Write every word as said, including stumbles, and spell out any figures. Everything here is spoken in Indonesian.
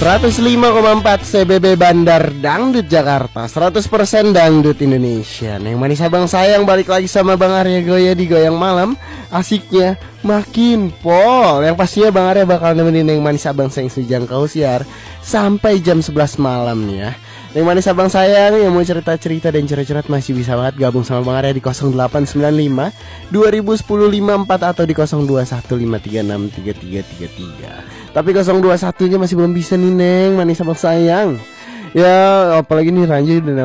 seratus lima koma empat C B B Bandar Dangdut Jakarta, seratus persen Dangdut Indonesia. Neng manis abang sayang balik lagi sama Bang Arya Goya di Goyang Malam. Asiknya makin pol. Yang pastinya Bang Arya bakal nemenin Neng manis abang sayang sejangkau siar sampai jam sebelas malam nih ya. Neng manis abang sayang yang mau cerita-cerita dan curhat-curhat masih bisa banget gabung sama Bang Arya di nol delapan sembilan lima dua nol satu nol lima empat atau di nol dua satu lima tiga enam tiga tiga tiga tiga. Tapi nol dua satu nya masih belum bisa nih Neng manis abang sayang. Ya apalagi nih Ranji udah